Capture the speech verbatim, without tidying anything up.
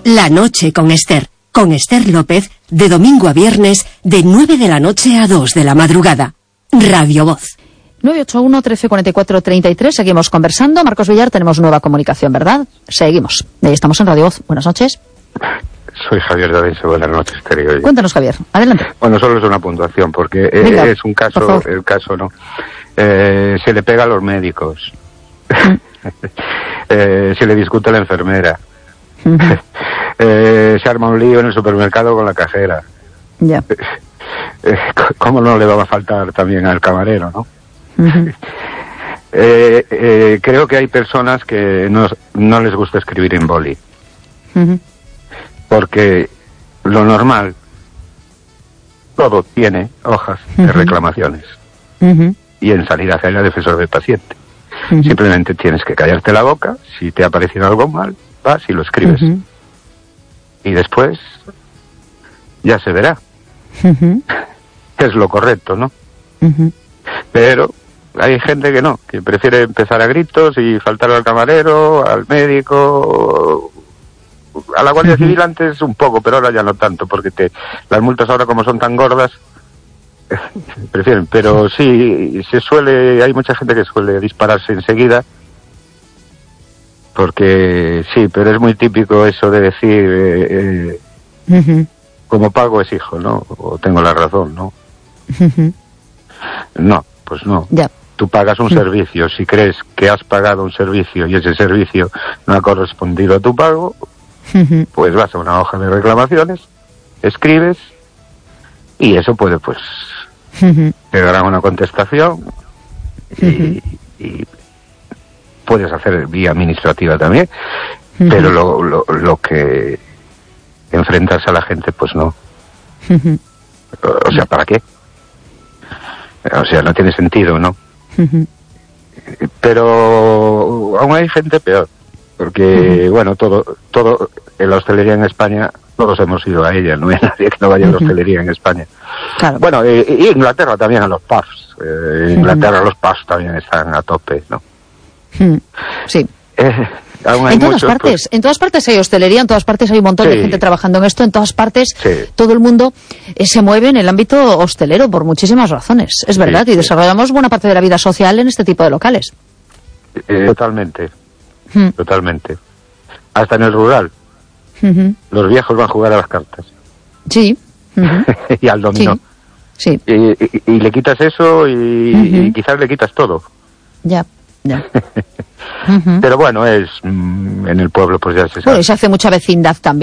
La noche con Esther. Con Esther López, de domingo a viernes, de nueve de la noche a dos de la madrugada. Radio Voz. nueve ocho uno, trece cuarenta y cuatro, treinta y tres. Seguimos conversando. Marcos Villar, tenemos nueva comunicación, ¿verdad? Seguimos. Ahí estamos en Radio Voz. Buenas noches. Soy Javier Davinse, buenas noches, Esther. Cuéntanos, Javier, adelante. Bueno, solo es una puntuación, porque Venga, es un caso, el caso no, eh, se le pega a los médicos, mm. eh, se le discute a la enfermera, mm-hmm. eh, se arma un lío en el supermercado con la cajera. Ya. Eh, ¿Cómo no le va a faltar también al camarero, no? Mm-hmm. eh, eh, creo que hay personas que no, no les gusta escribir en boli. Mm-hmm. Porque lo normal, todo tiene hojas uh-huh. de reclamaciones. Uh-huh. Y en sanidad hay la defensor del paciente. Uh-huh. Simplemente tienes que callarte la boca, si te ha parecido algo mal, vas y lo escribes. Uh-huh. Y después ya se verá. Uh-huh. Es lo correcto, ¿no? Uh-huh. Pero hay gente que no, que prefiere empezar a gritos y faltar al camarero, al médico... A la Guardia Civil antes un poco, pero ahora ya no tanto, porque te, las multas ahora como son tan gordas, prefieren. Pero sí, se suele, hay mucha gente que suele dispararse enseguida, porque sí, pero es muy típico eso de decir, eh, eh, uh-huh. como pago es hijo, ¿no? O tengo la razón, ¿no? Uh-huh. No, pues no. Ya. Tú pagas un uh-huh. servicio, si crees que has pagado un servicio y ese servicio no ha correspondido a tu pago, Uh-huh. pues vas a una hoja de reclamaciones, escribes y eso puede, pues, uh-huh. te darán una contestación y, uh-huh. y puedes hacer vía administrativa también, uh-huh. pero lo, lo, lo que enfrentas a la gente, pues no. Uh-huh. O sea, ¿para qué? O sea, no tiene sentido, ¿no? Uh-huh. Pero aún hay gente peor. Porque, uh-huh. bueno, todo, todo, en la hostelería en España, todos hemos ido a ella, no hay nadie que no vaya a la hostelería en España. Claro. Bueno, y, y Inglaterra también a los pubs, eh, Inglaterra uh-huh. los pubs también están a tope, ¿no? Uh-huh. Sí. Eh, aún hay en todas muchos, partes, pues... en todas partes hay hostelería, en todas partes hay un montón sí. de gente trabajando en esto, en todas partes sí. todo el mundo eh, se mueve en el ámbito hostelero por muchísimas razones, es verdad, sí, y sí. desarrollamos buena parte de la vida social en este tipo de locales. Eh, totalmente, uh-huh. totalmente. Hasta en el rural, uh-huh. los viejos van a jugar a las cartas. Sí. Uh-huh. y al dominó. Sí. sí. Y, y, y le quitas eso y, uh-huh. y quizás le quitas todo. Ya, ya. uh-huh. Pero bueno, es mm, en el pueblo pues ya se sabe. Bueno, y se hace mucha vecindad también.